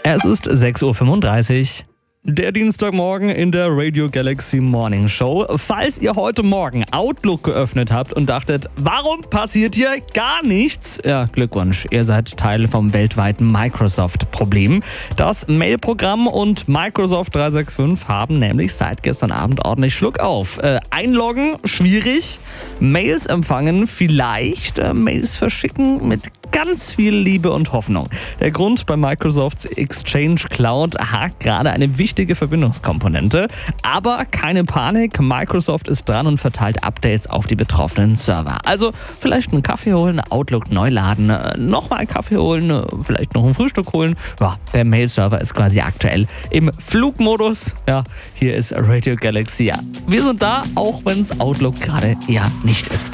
Es ist 6:35 Uhr. Der Dienstagmorgen in der Radio Galaxy Morning Show. Falls ihr heute Morgen Outlook geöffnet habt und dachtet, warum passiert hier gar nichts? Ja, Glückwunsch, ihr seid Teil vom weltweiten Microsoft-Problem. Das Mail-Programm und Microsoft 365 haben nämlich seit gestern Abend ordentlich Schluck auf. Einloggen, schwierig. Mails empfangen, vielleicht. Mails verschicken mit ganz viel Liebe und Hoffnung. Der Grund: bei Microsofts Exchange Cloud hakt gerade eine wichtige Verbindungskomponente. Aber keine Panik, Microsoft ist dran und verteilt Updates auf die betroffenen Server. Also vielleicht einen Kaffee holen, Outlook neu laden, nochmal einen Kaffee holen, vielleicht noch ein Frühstück holen. Ja, der Mail-Server ist quasi aktuell im Flugmodus. Ja, hier ist Radio Galaxy. Ja, wir sind da, auch wenn es Outlook gerade eher nicht ist.